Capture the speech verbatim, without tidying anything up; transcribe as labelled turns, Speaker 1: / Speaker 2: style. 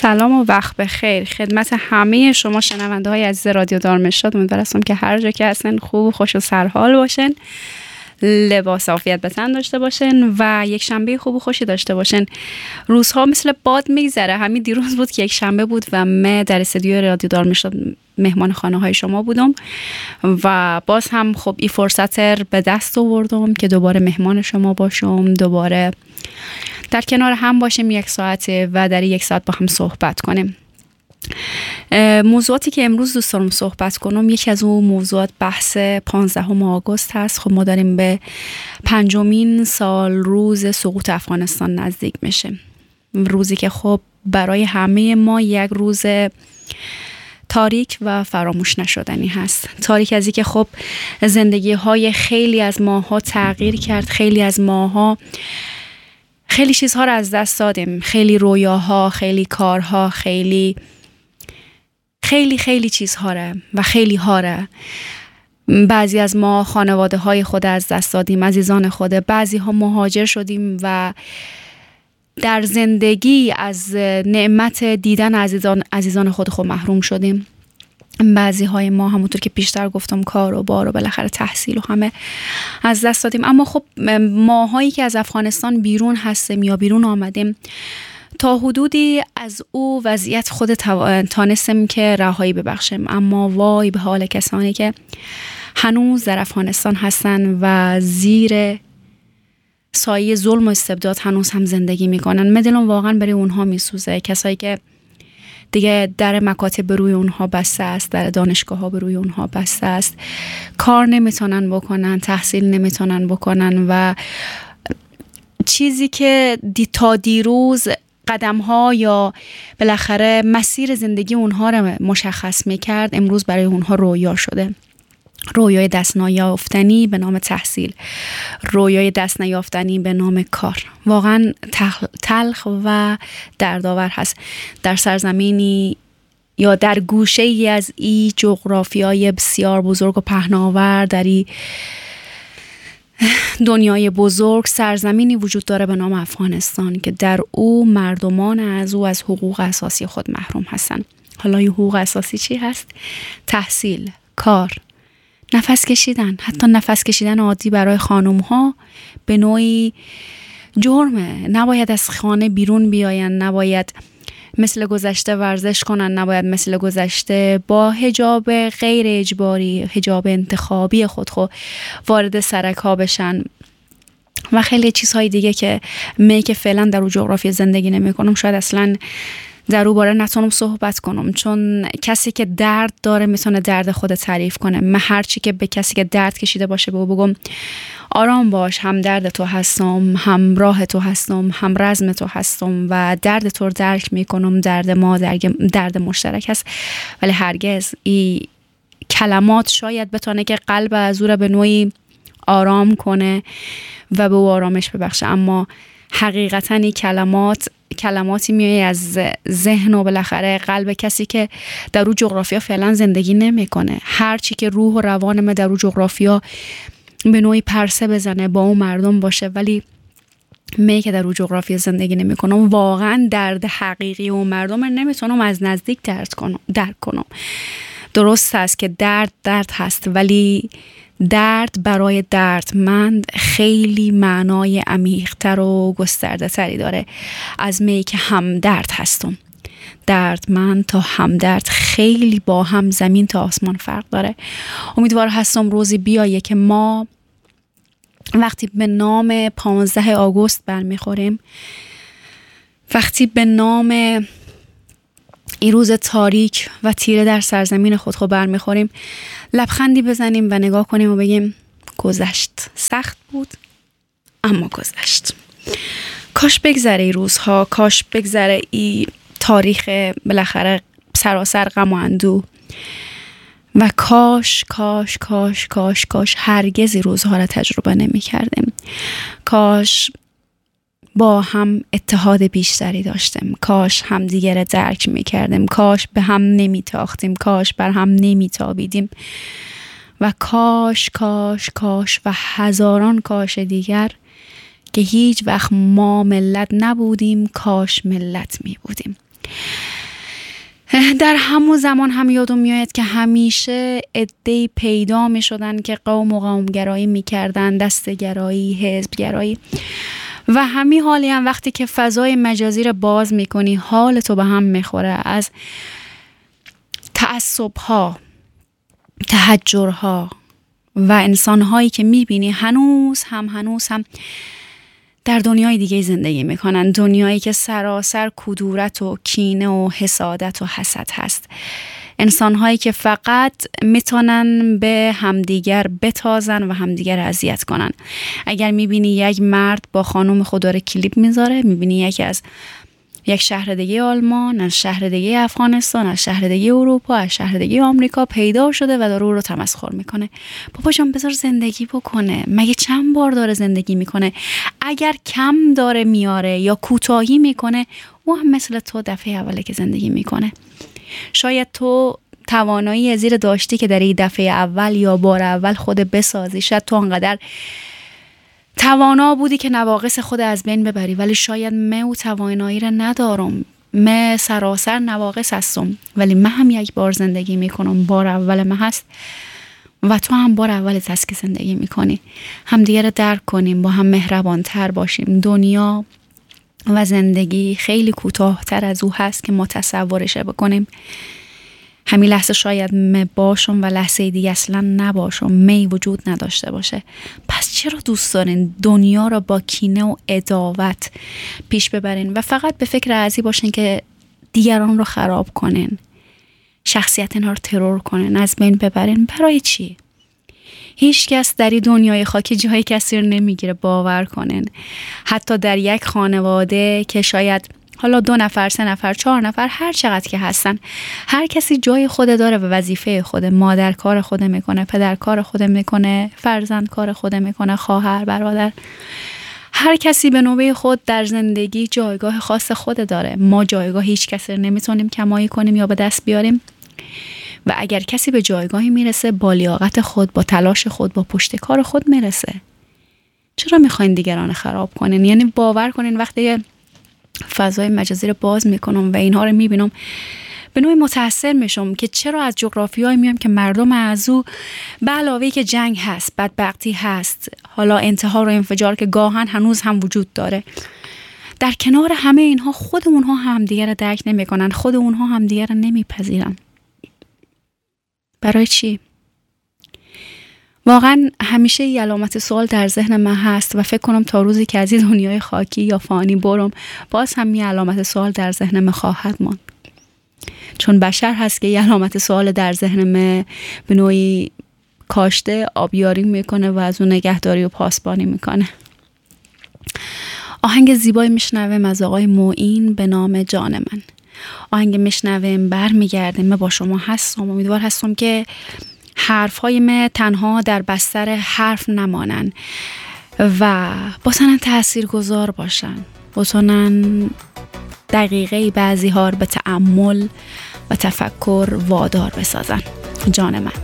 Speaker 1: سلام و وقت بخیر خدمت همه شما شنونده های عزیز رادیو دارمشاد. امیدوارم هستم که هر جا که هستن خوب و خوش و سرحال باشن، لباس عافیت به تن داشته باشن و یک شنبه خوب و خوشی داشته باشن. روزها مثل باد میگذره. همین دیروز بود که یک شنبه بود و من در استودیو رادیو دارمشاد مهمان خانه های شما بودم و باز هم خب این فرصت رو به دست آوردم که دوباره مهمان شما باشم، دوباره در کنار هم باشیم یک ساعته و در یک ساعت با هم صحبت کنیم. موضوعاتی که امروز دوست دارم صحبت کنم، یکی از اون موضوعات بحث پانزدهم آگوست هست. خب ما داریم به پنجمین سال روز سقوط افغانستان نزدیک میشه، روزی که خب برای همه ما یک روز تاریک و فراموش نشدنی هست. تاریک از این که خب زندگی های خیلی از ماها تغییر کرد، خیلی از ماها خیلی چیزها رو از دست دادیم، خیلی رویاها، خیلی کارها، خیلی خیلی خیلی چیزها رو و خیلی ها رو. بعضی از ما خانواده های خود از دست دادیم، عزیزان خود، بعضی ها مهاجر شدیم و در زندگی از نعمت دیدن عزیزان عزیزان خود خود محروم شدیم. بعضی های ما همونطور که پیشتر گفتم کار و بار و بالاخره تحصیل و همه از دست دادیم. اما خب ماهایی که از افغانستان بیرون هستیم یا بیرون آمدیم، تا حدودی از او وضعیت خود تانستیم که رهایی ببخشیم. اما وای به حال کسانی که هنوز در افغانستان هستن و زیر سایه ظلم و استبداد هنوز هم زندگی میکنن. من دلم واقعا برای اونها میسوزه. کسایی که دیگه در مکاتب روی اونها بسته است، در دانشگاه ها روی اونها بسته است، کار نمیتونن بکنن، تحصیل نمیتونن بکنن و چیزی که دی تا دیروز قدم ها یا بالاخره مسیر زندگی اونها رو مشخص میکرد، امروز برای اونها رویا شده. رویای دست نیافتنی به نام تحصیل، رویای دست نیافتنی به نام کار. واقعا تلخ و دردآور هست. در سرزمینی یا در گوشه ای از این جغرافیای بسیار بزرگ و پهناور، در این دنیای بزرگ، سرزمینی وجود داره به نام افغانستان که در او مردمان از او از حقوق اساسی خود محروم هستن. حالا این حقوق اساسی چی هست؟ تحصیل، کار، نفس کشیدن. حتی نفس کشیدن عادی برای خانم ها به نوعی جرمه. نباید از خانه بیرون بیاین، نباید مثل گذشته ورزش کنن، نباید مثل گذشته با حجاب غیر اجباری، حجاب انتخابی خود خود وارد سرک ها بشن و خیلی چیزهای دیگه که می که فعلا در اون جغرافی زندگی نمی کنم شاید اصلا در او باره نتونم صحبت کنم، چون کسی که درد داره میتونه درد خود تعریف کنه. من هرچی که به کسی که درد کشیده باشه به او بگم آرام باش، هم درد تو هستم، هم راه تو هستم، هم رزم تو هستم و درد تو رو درک میکنم، درد ما درد مشترک هست. ولی هرگز این کلمات شاید بتونه که قلب از او را به نوعی آرام کنه و به او آرامش ببخشه، اما حقیقتا این کلمات کلماتی میای از ذهن و بالاخره قلب کسی که در اون جغرافیا فعلا زندگی نمیکنه. هر چی که روح و روان ما در اون جغرافیا به نوعی پرسه بزنه، با اون مردم باشه، ولی می که در اون جغرافیا زندگی نمیکنم، واقعا درد حقیقی اون مردم رو نمیتونم از نزدیک درک کنم درک کنم. درست است که درد درد هست، ولی درد برای دردمند خیلی معنای عمیق‌تر و گسترده تری داره از می که همدرد هستم. دردمند تا همدرد خیلی با هم زمین تا آسمان فرق داره. امیدوار هستم روزی بیایه که ما وقتی به نام پانزده آگوست برمیخوریم، وقتی به نام این روز تاریک و تیره در سرزمین خود خود برمیخوریم، لبخندی بزنیم و نگاه کنیم و بگیم گذشت. سخت بود اما گذشت. کاش بگذره این روزها، کاش بگذره این تاریخ بالاخره سراسر غم و اندوه و کاش کاش کاش کاش کاش هرگز این روزها را تجربه نمی کردیم. کاش با هم اتحاد بیشتری داشتیم، کاش هم دیگر را درک می کردیم، کاش به هم نمی تاختیم، کاش بر هم نمی تابیدیم و کاش کاش کاش و هزاران کاش دیگر که هیچ وقت ما ملت نبودیم، کاش ملت می بودیم. در همون زمان هم یادم میاد که همیشه عده‌ای پیدا می شدن که قوم و قومگرایی می کردن، دستگرایی، حزبگرایی و همین حالی هم وقتی که فضای مجازی رو باز می کنی حال تو به هم می خوره. از تعصب‌ها، تحجرها و انسان‌هایی که می بینی هنوز هم هنوز هم در دنیای دیگه زندگی میکنن، دنیایی که سراسر کدورت و کینه و حسادت و حسد هست. انسان‌هایی که فقط میتونن به همدیگر بتازن و همدیگر اذیت کنن. اگر میبینی یک مرد با خانم خود داره کلیپ میذاره، میبینی یکی از یک شهر دیگه آلمان، از شهر دیگه افغانستان، از شهر دیگه اروپا، از شهر دیگه آمریکا پیدا شده و داره او رو تمسخر میکنه. بابا جان بذار زندگی بکنه. مگه چند بار داره زندگی میکنه؟ اگر کم داره میاره یا کوتاهی میکنه، او هم مثل تو دفعه اوله که زندگی میکنه. شاید تو توانایی زیر داشتی که در این دفعه اول یا بار اول خود بسازی. شاید تو انقدر توانا بودی که نواقص خود از بین ببری، ولی شاید من او توانایی را ندارم. من سراسر نواقص هستم، ولی من هم یک بار زندگی میکنم. بار اول من هست و تو هم بار اولت هست که زندگی میکنی. هم دیگه را درک کنیم، با هم مهربان تر باشیم. دنیا و زندگی خیلی کوتاه‌تر از او هست که ما تصورش بکنیم. همین لحظه شاید می باشم و لحظه دیگه اصلا نباشم، می وجود نداشته باشه. پس چرا دوست دارین دنیا را با کینه و عداوت پیش ببرین و فقط به فکر ارزی باشین که دیگران رو خراب کنین، شخصیت اینها رو ترور کنین، از بین ببرین؟ برای چی؟ هیچ کس در این دنیای خاکی جای کسی رو نمیگیره، باور کنین. حتی در یک خانواده که شاید حالا دو نفر، سه نفر، چهار نفر، هر چقدر که هستن، هر کسی جای خود داره و وظیفه خوده. مادر کار خود میکنه، پدر کار خود میکنه، فرزند کار خود میکنه، خواهر، برادر، هر کسی به نوبه خود در زندگی جایگاه خاص خود داره. ما جایگاه هیچ کسی رو نمیتونیم کمایی کنیم یا به دست بیاریم و اگر کسی به جایگاهی میرسه با لیاقت خود، با تلاش خود، با پشت کار خود میرسه. چرا میخواین دیگران خراب کنین؟ یعنی باور کنین وقتی فضای مجازی رو باز میکنم و اینها رو میبینم به نوعی متاثر میشم که چرا از جغرافیایی میام که مردم از او به علاوه که جنگ هست، بدبختی هست، حالا انتحار و انفجار که گاهن هنوز هم وجود داره، در کنار همه اینها خود اونها هم دیگر رو درک نمیکنن، خود اونها هم دیگر رو نمیپذیرن. برای چی؟ واقعا همیشه یه علامت سوال در ذهن من هست و فکر کنم تا روزی که از این دنیای خاکی یا فانی برم باز هم یه علامت سوال در ذهن من خواهد ماند. چون بشر هست که یه علامت سوال در ذهن من به نوعی کاشته، آبیاری میکنه و از اون نگهداری و پاسبانی میکنه. آهنگ زیبایی میشنویم از آقای معین به نام جان من. آهنگ میشنویم، برمیگردیم. من با شما هستم، امیدوار هستم که حرف‌های من تنها در بستر حرف نمانن و بتونن تاثیرگذار باشن، بتونن دقیقه بعضی ها به تأمل و تفکر وادار بسازن. جان من.